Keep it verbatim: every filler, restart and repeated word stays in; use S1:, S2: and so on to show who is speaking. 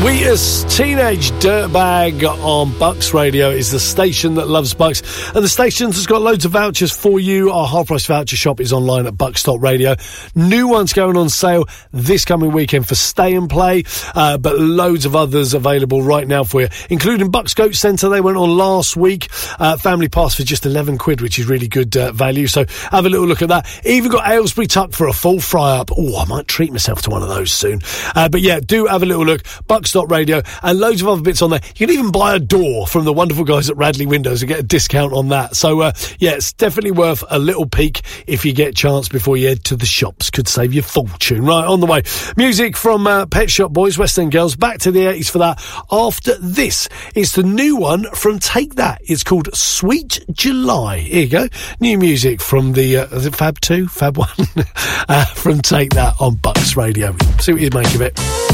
S1: Wheatus Teenage Dirtbag on Bucks Radio is the station that loves Bucks, and the station has got loads of vouchers for you. Our half-price voucher shop is online at bucks dot radio. New ones going on sale this coming weekend for Stay and Play, uh, but loads of others available right now for you, including Bucks Goat Centre. They went on last week. Uh, family pass for just eleven quid, which is really good uh, value, so have a little look at that. Even got Aylesbury Tuck for a full fry-up. Oh, I might treat myself to one of those soon. Uh, but yeah, do have a little look. Bucks dot radio, and loads of other bits on there. You can even buy a door from the wonderful guys at Radley Windows and get a discount on that. So uh, yeah, it's definitely worth a little peek if you get a chance before you head to the shops. Could save you a fortune. Right, on the way, music from uh, Pet Shop Boys, West End Girls, back to the eighties for that. After this, it's the new one from Take That. It's called Sweet July. Here you go, new music from the uh, is it Fab two, Fab one, uh, from Take That on Bucks Radio. See what you make of it.